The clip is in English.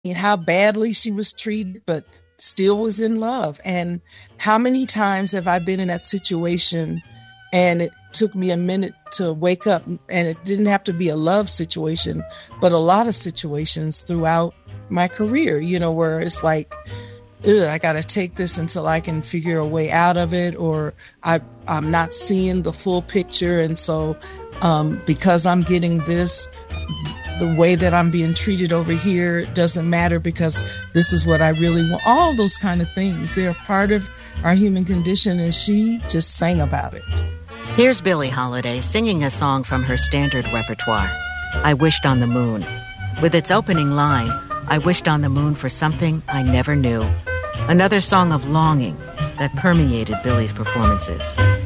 how badly she was treated, but still was in love. And how many times have I been in that situation and it took me a minute to wake up, and it didn't have to be a love situation, but a lot of situations throughout my career, where it's like, I got to take this until I can figure a way out of it, or I'm not seeing the full picture. And so because I'm getting this, the way that I'm being treated over here doesn't matter because this is what I really want. All those kind of things, they're part of our human condition, and she just sang about it. Here's Billie Holiday singing a song from her standard repertoire, I Wished on the Moon. With its opening line, I wished on the moon for something I never knew. Another song of longing that permeated Billie's performances.